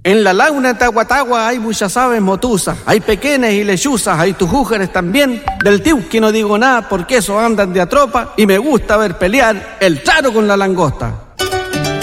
En la laguna de Tahuatahua hay muchas aves motuzas, hay pequeñas y lechuzas, hay tujújeres también. Del tiuqui no digo nada porque esos andan de a tropa y me gusta ver pelear el charo con la langosta.